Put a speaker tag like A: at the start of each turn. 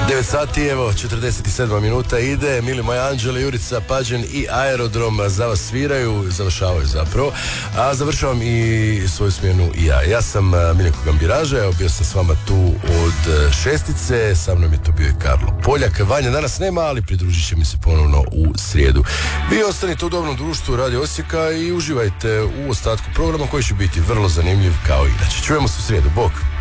A: 9 sati, evo, 47 minuta ide. Mili moji anđeli, Jurica, Pađen i Aerodrom za vas sviraju, završavaju zapravo. A završavam i svoju smjenu i ja. Ja sam Miljenko Gambiraža, evo bio sam s vama tu od šestice, sa mnom je to bio i Karlo Poljak. Vanja danas nema, ali pridružit će mi se ponovno u srijedu. Vi ostanite u dobrom društvu Radio Osijeka i uživajte u ostatku programa koji će biti vrlo zanimljiv kao inače. Čujemo se u srijedu, bok!